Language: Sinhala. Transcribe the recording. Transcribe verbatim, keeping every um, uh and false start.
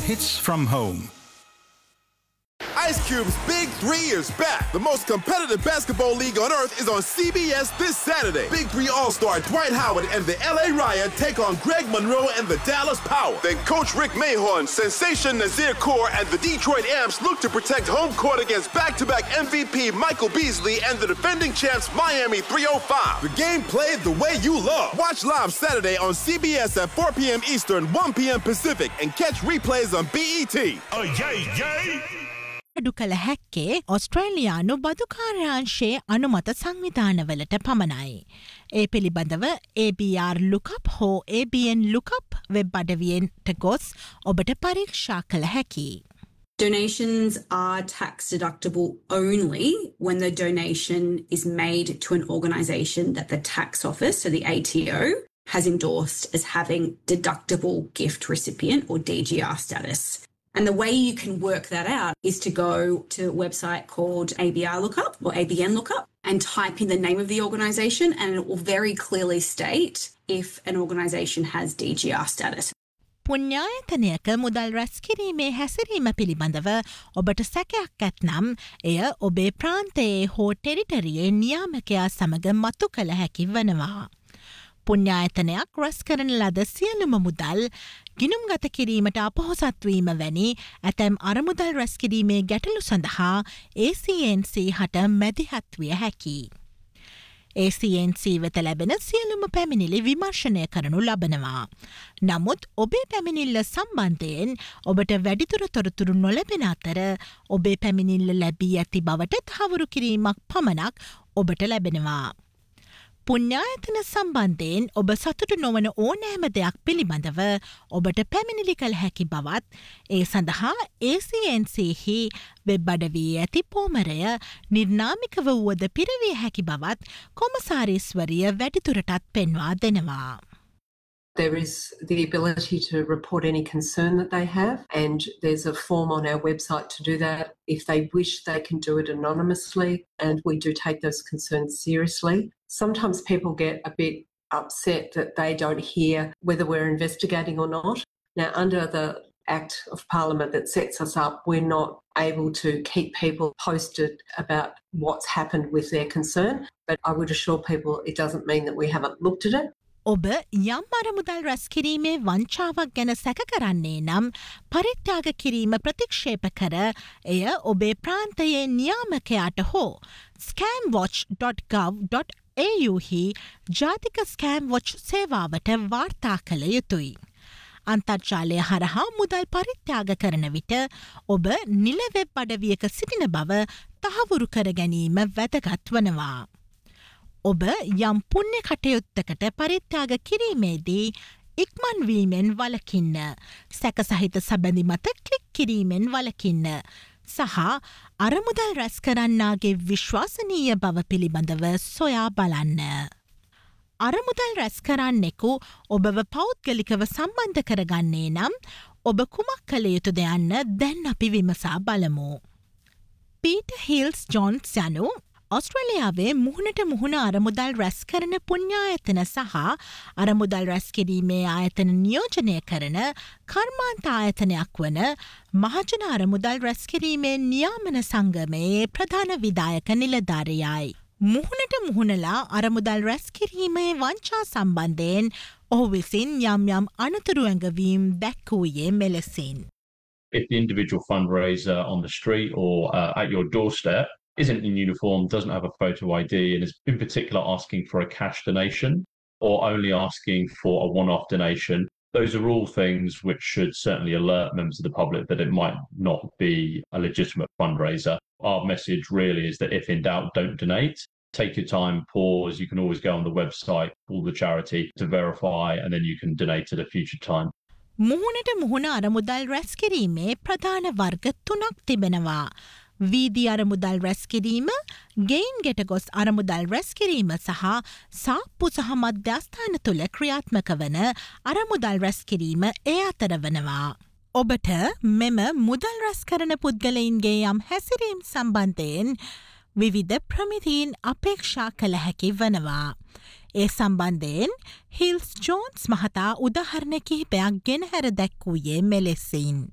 hits from home. Ice Cube's Big Three is back. The most competitive basketball league on earth is on C B S this Saturday. Big Three All-Star Dwight Howard and the L A Riot take on Greg Monroe and the Dallas Power. Then Coach Rick Mahorn, Sensation Nazir Kaur, and the Detroit Amps look to protect home court against back-to-back M V P Michael Beasley and the defending champs Miami three oh five. The game played the way you love. Watch live Saturday on C B S at four p.m. Eastern, one p.m. Pacific, and catch replays on B E T. Oh, yay, yay! අඩු කළ හැක්කේ ඔස්ට්‍රේලියානු බදුකාර්යාංශයේ අනුමත සංවිධානවලට පමණයි. ඒ පිළිබඳව A B R Lookup හෝ A B N Lookup web අඩවියෙන්ට ගොස් ඔබට පරීක්ෂා කළ හැකි. Donations are tax deductible only when the donation is made to an organisation that the tax office, so the A T O, has endorsed as having deductible gift recipient or D G R status. And the way you can work that out is to go to a website called A B R Lookup or A B N Lookup and type in the name of the organisation, and it will very clearly state if an organisation has D G R status. පුණ්‍යායතනයක මුදල් රැස් කිරීමේ හැසිරීම පිළිබඳව ඔබට සැකයක් ඇත්නම් එය ඔබේ ප්‍රාන්තයේ හෝ ටෙරිටරියේ නියාමකයා සමග මතු කළ හැකි වනවා. පුණ්‍යායතනයක් රැස් කරන ලද සියලුම මුදල් ගිණුම්ගත කිරීමට අපොහොසත්වීම වැනි ඇතැම් අරමුදල් රැස් කිරීමේ ගැටලු සඳහා A C N C හට මැදිහත් විය හැකි. A C N C වෙත ලැබෙන සියලුම පැමිණිලි විමර්ශනය කරනු ලබනවා. නමුත් ඔබේ පැමිණිල්ල සම්බන්ධයෙන් ඔබට වැඩිදුර තොරතුරු නොලැබෙන අතර ඔබේ පැමිණිල්ල ලැබී ඇති බවට තහවුරු කිරීමක් පමණක් ඔබට ලැබෙනවා. පුණ්‍යායතන සම්බන්ධයෙන් ඔබ සතුටු නොවන ඕනෑම දෙයක් පිළිබඳව ඔබට පැමිණිලි කළ හැකි බවත් ඒ සඳහා A C N C හි වෙබ් අඩවියේ ඇති පෝමරය නිර්නාමිකව වුවද පිරවිය හැකි බවත් කොමසාරිස්වරිය වැඩිදුරටත් පෙන්වා දෙනවා. There is the ability to report any concern that they have, and there's a form on our website to do that. If they wish, they can do it anonymously, and we do take those concerns seriously. Sometimes people get a bit upset that they don't hear whether we're investigating or not. Now, under the Act of Parliament that sets us up, we're not able to keep people posted about what's happened with their concern, but I would assure people it doesn't mean that we haven't looked at it. ඔබ යම් අරමුදල් රැස් කිරීමේ වංචාවක් ගැන සැක කරන්නේ නම් පරිත්‍යාග කිරීම ප්‍රතික්ෂේප කර එය ඔබේ ප්‍රාන්තයේ නියාමකයාට හෝ scam watch dot gov dot A U හි ජාතික ස්කෑම් වොච් සේවාවට වාර්තා කළ යුතුයි. අන්තර්ජාලය හරහා මුදල් පරිත්‍යාග කරන විට ඔබ නිල වෙබ් අඩවියක සිටින බව තහවුරු කර ගැනීම වැදගත් වනවා. ඔබ යම් පුණ්‍ය කටයුත්තකට පරිත්‍යාග කිරීමේදී ඉක්මන්වීමෙන් වලකින්න, සැකසහිත සබැඳි මත ක්ලික් කිරීමෙන් වලකින්න, සහ අරමුදල් රැස් කරන්නාගේ විශ්වාසනීය බව පිළිබඳව සොයා බලන්න. අරමුදල් රැස් කරන්නෙකු ඔබව පෞද්ගලිකව සම්බන්ධ කරගන්නේ නම් ඔබ කුමක් කළ යුතුද යන්න දැන් අපි විමසා බලමු. පීටර් හිල්ස් ජොන්ස් යනු ඔස්ට්‍රේලියාවේ මුහුණට මුහුණ අරමුදල් රැස් කරන පුණ්‍යායතන සහ අරමුදල් රැස් කිරීමේ ආයතන නියෝජනය කරන කර්මාන්ත ආයතනයක් වන මහජන අරමුදල් රැස් කිරීමේ නියාමන සංගමයේ ප්‍රධාන විධායක නිලධාරියයි. මුහුණට මුහුණලා අරමුදල් රැස් කිරීමේ වංචා සම්බන්ධයෙන් ඔහු විසින් යම් යම් අනතුරු ඇඟවීම් දැක්වූයේ මෙලෙසින්. If the individual fundraiser on the street or uh, at your doorstep isn't in uniform, doesn't have a photo I D, and is in particular asking for a cash donation or only asking for a one-off donation, those are all things which should certainly alert members of the public that it might not be a legitimate fundraiser. Our message really is that if in doubt, don't donate. Take your time, pause. You can always go on the website, call the charity to verify, and then you can donate at a future time. මුහුණට මුහුණ අරමුදල් රැස් කිරීමේ ප්‍රධාන වර්ග තුනක් තිබෙනවා. වීදි අරමුදල් රැස් කිරීම, ගෙයින් ගෙට ගොස් අරමුදල් රැස් කිරීම සහ සාප්පු සහ මධ්‍යස්ථාන තුළ ක්‍රියාත්මක වන අරමුදල් රැස් කිරීම ඒ අතර වනවා. ඔබට මෙම මුදල් රැස් කරන පුද්ගලයින්ගේ යම් හැසිරීම් සම්බන්ධයෙන් විවිධ ප්‍රමිතීන් අපේක්ෂා කළ හැකි වනවා. ඒ සම්බන්ධයෙන් හිල්ස් ජෝන්ස් මහතා උදාහරණ කිහිපයක් ගෙනහැර දැක්වූයේ මෙලෙසින්.